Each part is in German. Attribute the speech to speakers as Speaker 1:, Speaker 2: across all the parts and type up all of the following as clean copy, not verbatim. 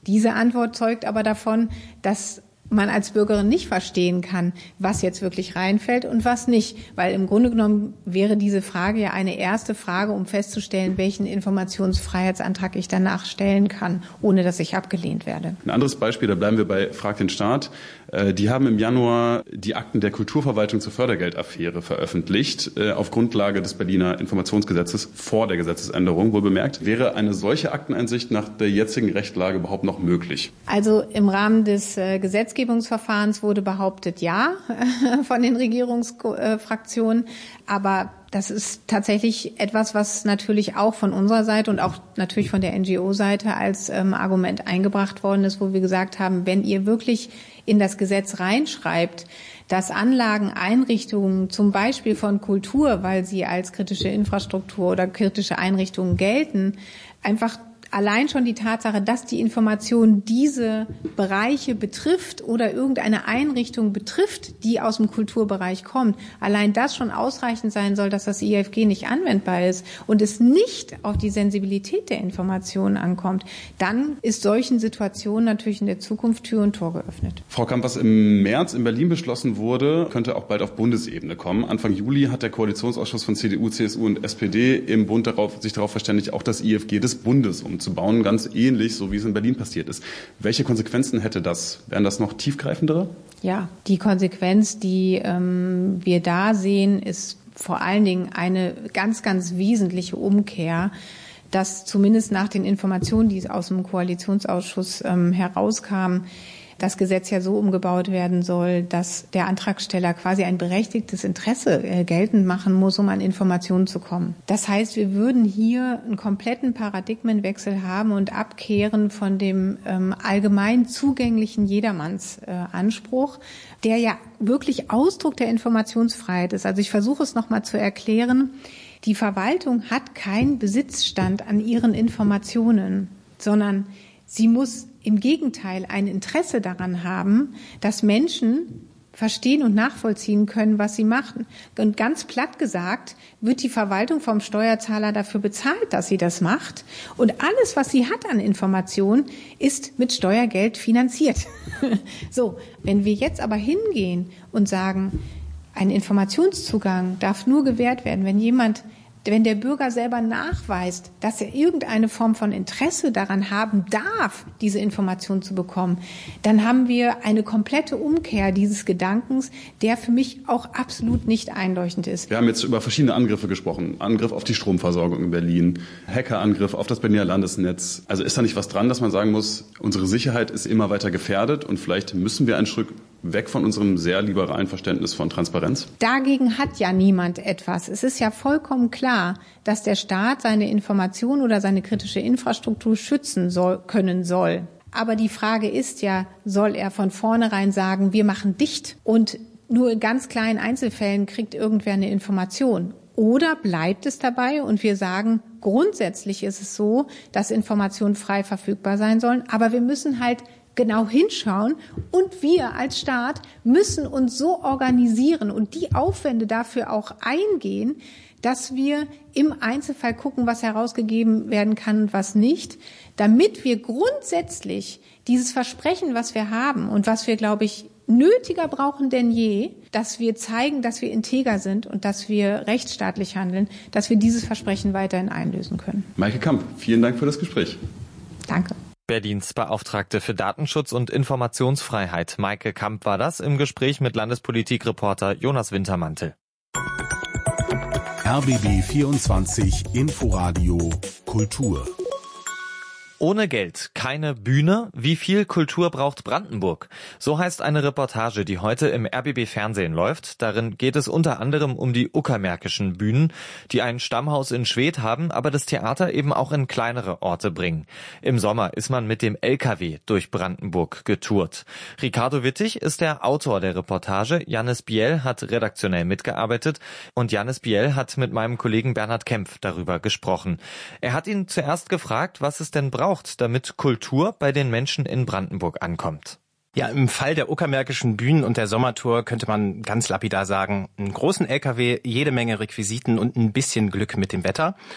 Speaker 1: Diese Antwort zeugt aber davon, dass man als Bürgerin nicht verstehen kann, was jetzt wirklich reinfällt und was nicht. Weil im Grunde genommen wäre diese Frage ja eine erste Frage, um festzustellen, welchen Informationsfreiheitsantrag ich danach stellen kann, ohne dass ich abgelehnt werde.
Speaker 2: Ein anderes Beispiel, da bleiben wir bei Frag den Staat. Die haben im Januar die Akten der Kulturverwaltung zur Fördergeldaffäre veröffentlicht, auf Grundlage des Berliner Informationsgesetzes vor der Gesetzesänderung. Wohl bemerkt, wäre eine solche Akteneinsicht nach der jetzigen Rechtslage überhaupt noch möglich?
Speaker 1: Also im Rahmen des Gesetzgebungsverfahrens wurde behauptet, ja, von den Regierungsfraktionen. Aber das ist tatsächlich etwas, was natürlich auch von unserer Seite und auch natürlich von der NGO-Seite als Argument eingebracht worden ist, wo wir gesagt haben, wenn ihr wirklich in das Gesetz reinschreibt, dass Anlageneinrichtungen zum Beispiel von Kultur, weil sie als kritische Infrastruktur oder kritische Einrichtungen gelten, einfach allein schon die Tatsache, dass die Information diese Bereiche betrifft oder irgendeine Einrichtung betrifft, die aus dem Kulturbereich kommt, allein das schon ausreichend sein soll, dass das IFG nicht anwendbar ist und es nicht auf die Sensibilität der Informationen ankommt, dann ist solchen Situationen natürlich in der Zukunft Tür und Tor geöffnet.
Speaker 2: Frau Kamp, was im März in Berlin beschlossen wurde, könnte auch bald auf Bundesebene kommen. Anfang Juli hat der Koalitionsausschuss von CDU, CSU und SPD im Bund sich darauf verständigt, auch das IFG des Bundes umzubauen, ganz ähnlich, so wie es in Berlin passiert ist. Welche Konsequenzen hätte das? Wären das noch tiefgreifendere?
Speaker 1: Ja, die Konsequenz, die wir da sehen, ist vor allen Dingen eine ganz, ganz wesentliche Umkehr, dass zumindest nach den Informationen, die aus dem Koalitionsausschuss herauskamen, das Gesetz ja so umgebaut werden soll, dass der Antragsteller quasi ein berechtigtes Interesse geltend machen muss, um an Informationen zu kommen. Das heißt, wir würden hier einen kompletten Paradigmenwechsel haben und abkehren von dem allgemein zugänglichen Jedermannsanspruch, der ja wirklich Ausdruck der Informationsfreiheit ist. Also ich versuche es nochmal zu erklären. Die Verwaltung hat keinen Besitzstand an ihren Informationen, sondern sie muss im Gegenteil ein Interesse daran haben, dass Menschen verstehen und nachvollziehen können, was sie machen. Und ganz platt gesagt, wird die Verwaltung vom Steuerzahler dafür bezahlt, dass sie das macht. Und alles, was sie hat an Informationen, ist mit Steuergeld finanziert. So, wenn wir jetzt aber hingehen und sagen, ein Informationszugang darf nur gewährt werden, wenn der Bürger selber nachweist, dass er irgendeine Form von Interesse daran haben darf, diese Information zu bekommen, dann haben wir eine komplette Umkehr dieses Gedankens, der für mich auch absolut nicht einleuchtend ist.
Speaker 2: Wir haben jetzt über verschiedene Angriffe gesprochen. Angriff auf die Stromversorgung in Berlin, Hackerangriff auf das Berliner Landesnetz. Also ist da nicht was dran, dass man sagen muss, unsere Sicherheit ist immer weiter gefährdet und vielleicht müssen wir einen Schritt weg von unserem sehr liberalen Verständnis von Transparenz?
Speaker 1: Dagegen hat ja niemand etwas. Es ist ja vollkommen klar, dass der Staat seine Information oder seine kritische Infrastruktur schützen können soll. Aber die Frage ist ja, soll er von vornherein sagen, wir machen dicht und nur in ganz kleinen Einzelfällen kriegt irgendwer eine Information? Oder bleibt es dabei und wir sagen, grundsätzlich ist es so, dass Informationen frei verfügbar sein sollen, aber wir müssen halt genau hinschauen und wir als Staat müssen uns so organisieren und die Aufwände dafür auch eingehen, dass wir im Einzelfall gucken, was herausgegeben werden kann und was nicht, damit wir grundsätzlich dieses Versprechen, was wir haben und was wir, glaube ich, nötiger brauchen denn je, dass wir zeigen, dass wir integer sind und dass wir rechtsstaatlich handeln, dass wir dieses Versprechen weiterhin einlösen können.
Speaker 2: Maike Kamp, vielen Dank für das Gespräch.
Speaker 1: Danke.
Speaker 3: Berlins Beauftragte für Datenschutz und Informationsfreiheit, Maike Kamp, war das im Gespräch mit Landespolitikreporter Jonas Wintermantel.
Speaker 4: RBB 24 Inforadio Kultur.
Speaker 3: Ohne Geld keine Bühne. Wie viel Kultur braucht Brandenburg? So heißt eine Reportage, die heute im RBB Fernsehen läuft. Darin geht es unter anderem um die uckermärkischen Bühnen, die ein Stammhaus in Schwedt haben, aber das Theater eben auch in kleinere Orte bringen. Im Sommer ist man mit dem LKW durch Brandenburg getourt. Ricardo Wittig ist der Autor der Reportage. Jannis Biel hat redaktionell mitgearbeitet und Jannis Biel hat mit meinem Kollegen Bernhard Kempf darüber gesprochen. Er hat ihn zuerst gefragt, was es denn braucht, damit Kultur bei den Menschen in Brandenburg ankommt.
Speaker 5: Ja, im Fall der uckermärkischen Bühnen und der Sommertour könnte man ganz lapidar sagen, einen großen LKW, jede Menge Requisiten und ein bisschen Glück mit dem Wetter.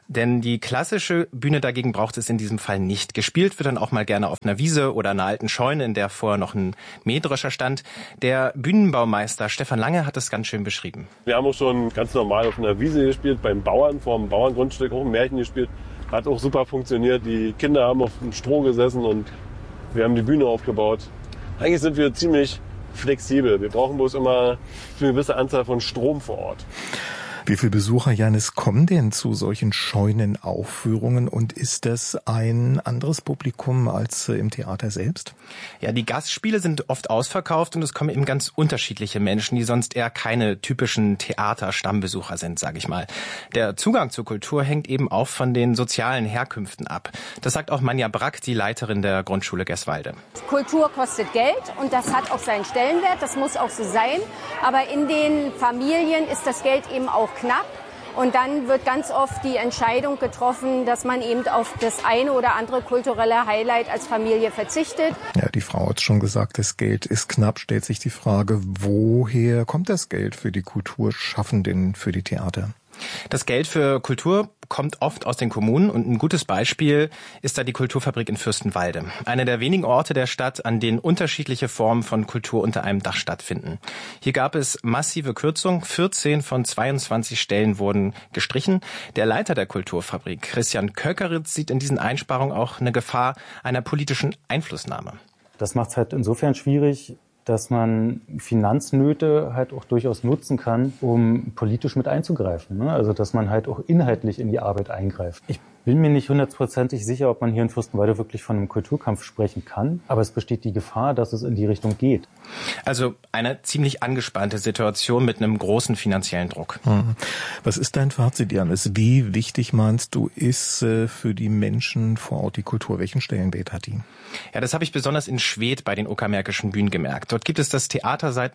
Speaker 5: Denn die klassische Bühne dagegen braucht es in diesem Fall nicht. Gespielt wird dann auch mal gerne auf einer Wiese oder einer alten Scheune, in der vorher noch ein Mähdrescher stand. Der Bühnenbaumeister Stefan Lange hat es ganz schön beschrieben.
Speaker 6: Wir haben auch schon ganz normal auf einer Wiese gespielt, beim Bauern, vor dem Bauerngrundstück, auch ein Märchen gespielt. Hat auch super funktioniert. Die Kinder haben auf dem Stroh gesessen und wir haben die Bühne aufgebaut. Eigentlich sind wir ziemlich flexibel. Wir brauchen bloß immer eine gewisse Anzahl von Strom vor Ort.
Speaker 7: Wie viele Besucher, Janis, kommen denn zu solchen Scheunenaufführungen und ist das ein anderes Publikum als im Theater selbst?
Speaker 5: Ja, die Gastspiele sind oft ausverkauft und es kommen eben ganz unterschiedliche Menschen, die sonst eher keine typischen Theaterstammbesucher sind, sage ich mal. Der Zugang zur Kultur hängt eben auch von den sozialen Herkünften ab. Das sagt auch Manja Brack, die Leiterin der Grundschule Gerswalde.
Speaker 8: Kultur kostet Geld und das hat auch seinen Stellenwert, das muss auch so sein. Aber in den Familien ist das Geld eben auch knapp und dann wird ganz oft die Entscheidung getroffen, dass man eben auf das eine oder andere kulturelle Highlight als Familie verzichtet.
Speaker 7: Ja, die Frau hat schon gesagt, das Geld ist knapp. Stellt sich die Frage, woher kommt das Geld für die Kulturschaffenden, für die Theater?
Speaker 5: Das Geld für Kultur kommt oft aus den Kommunen und ein gutes Beispiel ist da die Kulturfabrik in Fürstenwalde. Einer der wenigen Orte der Stadt, an denen unterschiedliche Formen von Kultur unter einem Dach stattfinden. Hier gab es massive Kürzungen. 14 von 22 Stellen wurden gestrichen. Der Leiter der Kulturfabrik, Christian Köckeritz, sieht in diesen Einsparungen auch eine Gefahr einer politischen Einflussnahme.
Speaker 9: Das macht es halt insofern schwierig, dass man Finanznöte halt auch durchaus nutzen kann, um politisch mit einzugreifen. Also dass man halt auch inhaltlich in die Arbeit eingreift. Ich bin mir nicht hundertprozentig sicher, ob man hier in Fürstenwalde wirklich von einem Kulturkampf sprechen kann, aber es besteht die Gefahr, dass es in die Richtung geht.
Speaker 5: Also eine ziemlich angespannte Situation mit einem großen finanziellen Druck.
Speaker 7: Was ist dein Fazit, Janis? Wie wichtig meinst du, ist für die Menschen vor Ort die Kultur? Welchen Stellenwert hat die?
Speaker 5: Ja, das habe ich besonders in Schwedt bei den Uckermärkischen Bühnen gemerkt. Dort gibt es das Theater seit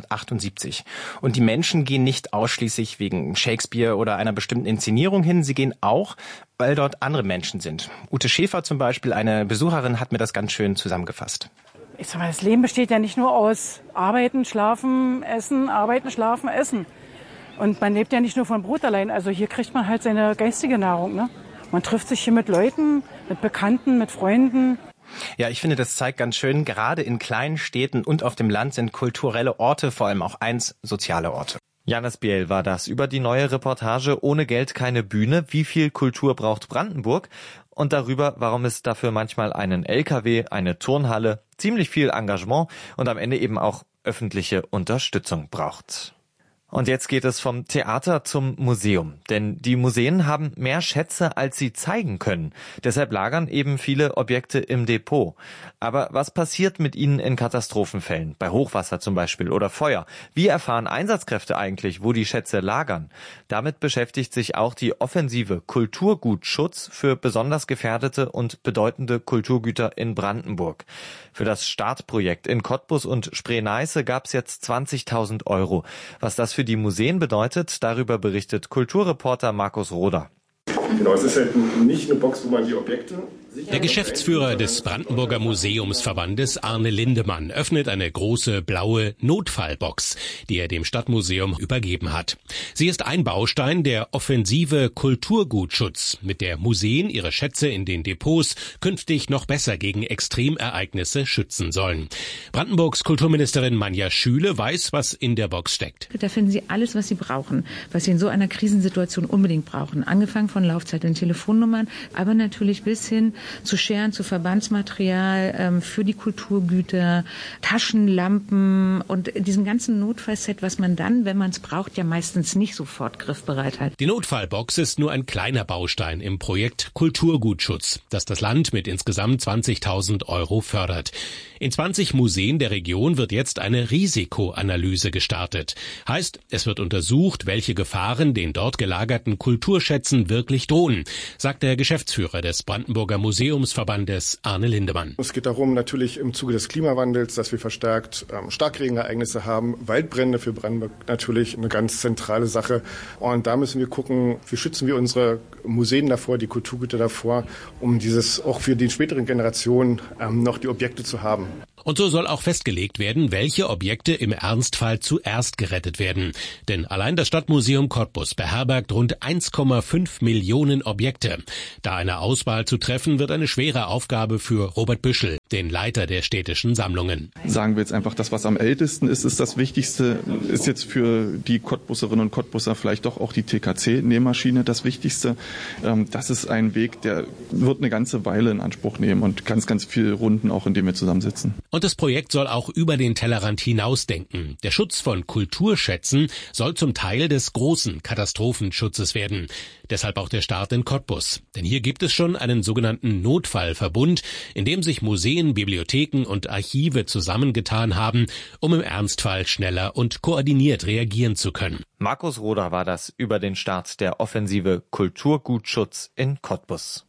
Speaker 5: 1978. Und die Menschen gehen nicht ausschließlich wegen Shakespeare oder einer bestimmten Inszenierung hin. Sie gehen auch, weil dort andere Menschen sind. Ute Schäfer zum Beispiel, eine Besucherin, hat mir das ganz schön zusammengefasst.
Speaker 10: Ich sag mal, das Leben besteht ja nicht nur aus Arbeiten, Schlafen, Essen, Arbeiten, Schlafen, Essen. Und man lebt ja nicht nur von Brot allein. Also hier kriegt man halt seine geistige Nahrung, ne? Man trifft sich hier mit Leuten, mit Bekannten, mit Freunden.
Speaker 5: Ja, ich finde, das zeigt ganz schön, gerade in kleinen Städten und auf dem Land sind kulturelle Orte, vor allem auch soziale Orte.
Speaker 3: Janis Biel war das über die neue Reportage Ohne Geld keine Bühne. Wie viel Kultur braucht Brandenburg? Und darüber, warum es dafür manchmal einen LKW, eine Turnhalle, ziemlich viel Engagement und am Ende eben auch öffentliche Unterstützung braucht. Und jetzt geht es vom Theater zum Museum. Denn die Museen haben mehr Schätze, als sie zeigen können. Deshalb lagern eben viele Objekte im Depot. Aber was passiert mit ihnen in Katastrophenfällen? Bei Hochwasser zum Beispiel oder Feuer? Wie erfahren Einsatzkräfte eigentlich, wo die Schätze lagern? Damit beschäftigt sich auch die Offensive Kulturgutschutz für besonders gefährdete und bedeutende Kulturgüter in Brandenburg. Für das Startprojekt in Cottbus und Spree-Neiße gab es jetzt 20.000 €. Was das für die Museen bedeutet, darüber berichtet Kulturreporter Markus Roder.
Speaker 11: Genau, es ist halt nicht eine Box, wo man die Objekte...
Speaker 12: Der Geschäftsführer des Brandenburger Museumsverbandes, Arne Lindemann, öffnet eine große blaue Notfallbox, die er dem Stadtmuseum übergeben hat. Sie ist ein Baustein der Offensive Kulturgutschutz, mit der Museen ihre Schätze in den Depots künftig noch besser gegen Extremereignisse schützen sollen. Brandenburgs Kulturministerin Manja Schüle weiß, was in der Box steckt.
Speaker 13: Da finden Sie alles, was Sie brauchen, was Sie in so einer Krisensituation unbedingt brauchen. Angefangen von Laufzeit und Telefonnummern, aber natürlich bis hin zu Scheren, zu Verbandsmaterial für die Kulturgüter, Taschenlampen und diesem ganzen Notfallset, was man dann, wenn man es braucht, ja meistens nicht sofort griffbereit hat.
Speaker 12: Die Notfallbox ist nur ein kleiner Baustein im Projekt Kulturgutschutz, das das Land mit insgesamt 20.000 € fördert. In 20 Museen der Region wird jetzt eine Risikoanalyse gestartet. Heißt, es wird untersucht, welche Gefahren den dort gelagerten Kulturschätzen wirklich drohen, sagt der Geschäftsführer des Brandenburger Museumsverbandes Arne Lindemann.
Speaker 11: Es geht darum, natürlich im Zuge des Klimawandels, dass wir verstärkt Starkregenereignisse haben. Waldbrände für Brandenburg natürlich eine ganz zentrale Sache. Und da müssen wir gucken, wie schützen wir unsere Museen davor, die Kulturgüter davor, um dieses auch für die späteren Generationen noch die Objekte zu haben.
Speaker 12: Und so soll auch festgelegt werden, welche Objekte im Ernstfall zuerst gerettet werden. Denn allein das Stadtmuseum Cottbus beherbergt rund 1,5 Millionen Objekte. Da eine Auswahl zu treffen, wird eine schwere Aufgabe für Robert Büschel, den Leiter der städtischen Sammlungen.
Speaker 14: Sagen wir jetzt einfach, das, was am ältesten ist, ist das Wichtigste. Ist jetzt für die Cottbusserinnen und Cottbusser vielleicht doch auch die TKC-Nähmaschine das Wichtigste. Das ist ein Weg, der wird eine ganze Weile in Anspruch nehmen und ganz, ganz viele Runden auch, in denen wir zusammensitzen.
Speaker 12: Und das Projekt soll auch über den Tellerrand hinausdenken. Der Schutz von Kulturschätzen soll zum Teil des großen Katastrophenschutzes werden. Deshalb auch der Start in Cottbus. Denn hier gibt es schon einen sogenannten Notfallverbund, in dem sich Museen, Bibliotheken und Archive zusammengetan haben, um im Ernstfall schneller und koordiniert reagieren zu können.
Speaker 3: Markus Roder war das über den Start der Offensive Kulturgutschutz in Cottbus.